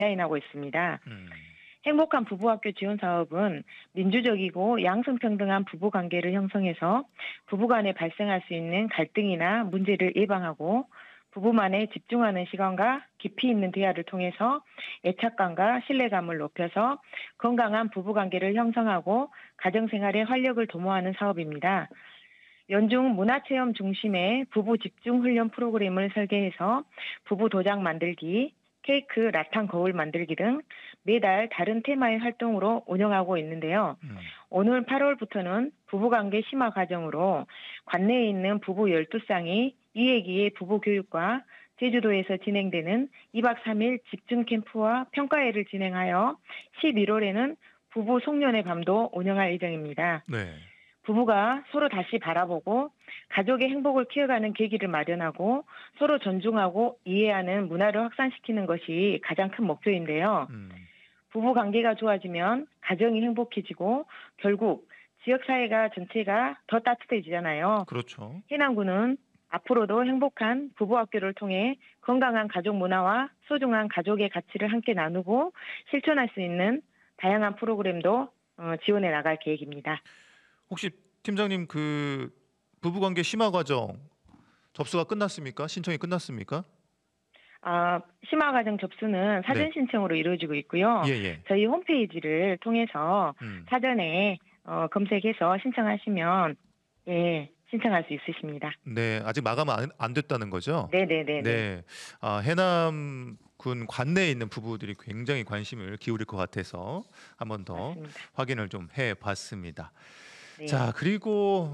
디자인하고 있습니다. 음. 행복한 부부학교 지원 사업은 민주적이고 양성평등한 부부관계를 형성해서 부부간에 발생할 수 있는 갈등이나 문제를 예방하고 부부만에 집중하는 시간과 깊이 있는 대화를 통해서 애착감과 신뢰감을 높여서 건강한 부부관계를 형성하고 가정생활에 활력을 도모하는 사업입니다. 연중 문화체험 중심의 부부 집중 훈련 프로그램을 설계해서 부부 도장 만들기, 케이크, 라탄 거울 만들기 등 매달 다른 테마의 활동으로 운영하고 있는데요. 음. 오늘 8월부터는 부부관계 심화 과정으로 관내에 있는 부부 12쌍이 2회기의 부부 교육과 제주도에서 진행되는 2박 3일 집중 캠프와 평가회를 진행하여 11월에는 부부 송년회 밤도 운영할 예정입니다. 네. 부부가 서로 다시 바라보고 가족의 행복을 키워가는 계기를 마련하고 서로 존중하고 이해하는 문화를 확산시키는 것이 가장 큰 목표인데요. 부부 관계가 좋아지면 가정이 행복해지고 결국 지역사회가 전체가 더 따뜻해지잖아요. 그렇죠. 해남군은 앞으로도 행복한 부부학교를 통해 건강한 가족 문화와 소중한 가족의 가치를 함께 나누고 실천할 수 있는 다양한 프로그램도 지원해 나갈 계획입니다. 혹시 팀장님 그 부부관계 심화 과정 접수가 끝났습니까? 신청이 끝났습니까? 심화 과정 접수는 사전 네. 신청으로 이루어지고 있고요. 예. 저희 홈페이지를 통해서 사전에 검색해서 신청하시면 신청할 수 있으십니다. 네, 아직 마감 안 됐다는 거죠? 네네네. 네. 해남군 관내에 있는 부부들이 굉장히 관심을 기울일 것 같아서 한 번 더 맞습니다. 확인을 좀 해봤습니다. 네. 자, 그리고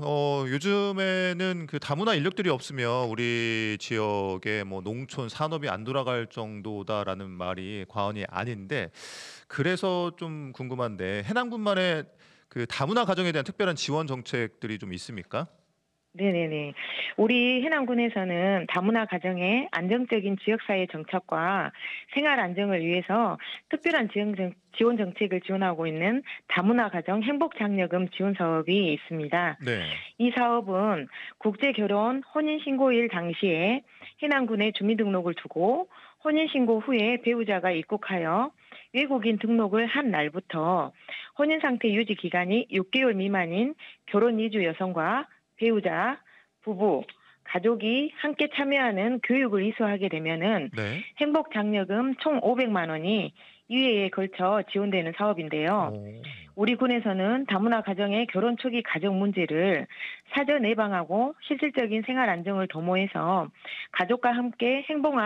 요즘에는 그 다문화 인력들이 없으면 우리 지역의 뭐 농촌 산업이 안 돌아갈 정도다라는 말이 과언이 아닌데, 그래서 좀 궁금한데 해남군만의 그 다문화 가정에 대한 특별한 지원 정책들이 좀 있습니까? 네네네. 우리 해남군에서는 다문화 가정의 안정적인 지역사회 정착과 생활 안정을 위해서 특별한 지원 정책을 지원하고 있는 다문화 가정 행복장려금 지원 사업이 있습니다. 네. 이 사업은 국제결혼 혼인신고일 당시에 해남군에 주민등록을 두고 혼인신고 후에 배우자가 입국하여 외국인 등록을 한 날부터 혼인상태 유지 기간이 6개월 미만인 결혼 이주 여성과 배우자, 부부, 가족이 함께 참여하는 교육을 이수하게 되면은 네. 행복장려금 총 500만 원이 2회에 걸쳐 지원되는 사업인데요. 오. 우리 군에서는 다문화 가정의 결혼 초기 가정 문제를 사전 예방하고 실질적인 생활 안정을 도모해서 가족과 함께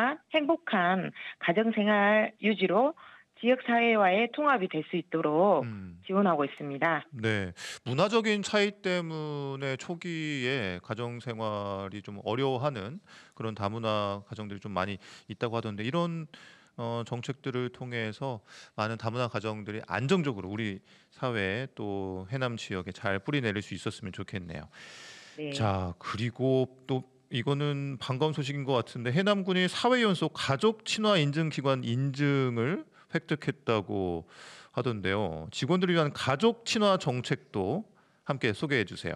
행복한 가정 생활 유지로 지역 사회와의 통합이 될 수 있도록 지원하고 있습니다. 네. 문화적인 차이 때문에 초기에 가정 생활이 좀 어려워하는 그런 다문화 가정들이 좀 많이 있다고 하던데, 이런 정책들을 통해서 많은 다문화 가정들이 안정적으로 우리 사회에 또 해남 지역에 잘 뿌리내릴 수 있었으면 좋겠네요. 네. 자, 그리고 또 이거는 반가운 소식인 것 같은데, 해남군이 사회연속 가족 친화 인증 기관 인증을 획득했다고 하던데요. 직원들을 위한 가족 친화 정책도 함께 소개해 주세요.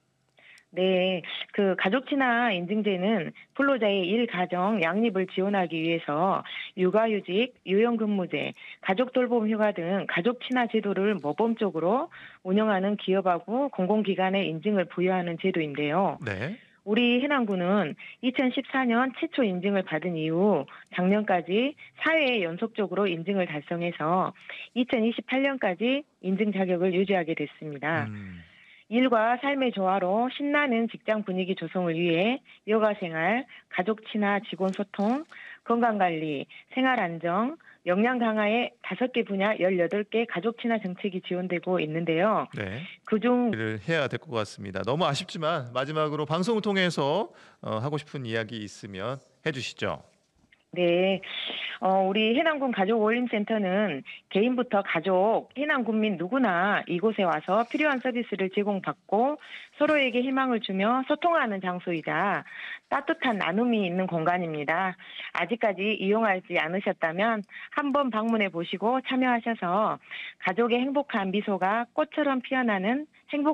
네, 그 가족 친화 인증제는 근로자의 일, 가정, 양립을 지원하기 위해서 육아휴직, 요양근무제, 가족 돌봄 휴가 등 가족 친화 제도를 모범적으로 운영하는 기업하고 공공기관의 인증을 부여하는 제도인데요. 네. 우리 해남군은 2014년 최초 인증을 받은 이후 작년까지 4회 연속적으로 인증을 달성해서 2028년까지 인증 자격을 유지하게 됐습니다. 일과 삶의 조화로 신나는 직장 분위기 조성을 위해 여가생활, 가족 친화 직원 소통, 건강관리, 생활 안정, 역량 강화의 5개 분야 18개 가족 친화 정책이 지원되고 있는데요. 네. 그중 를 해야 될 것 같습니다. 너무 아쉽지만 마지막으로 방송을 통해서 하고 싶은 이야기 있으면 해주시죠. 네, 우리 해남군 가족어울림센터는 개인부터 가족, 해남군민 누구나 이곳에 와서 필요한 서비스를 제공받고 서로에게 희망을 주며 소통하는 장소이자 따뜻한 나눔이 있는 공간입니다. 아직까지 이용하지 않으셨다면 한번 방문해 보시고 참여하셔서 가족의 행복한 미소가 꽃처럼 피어나는 행복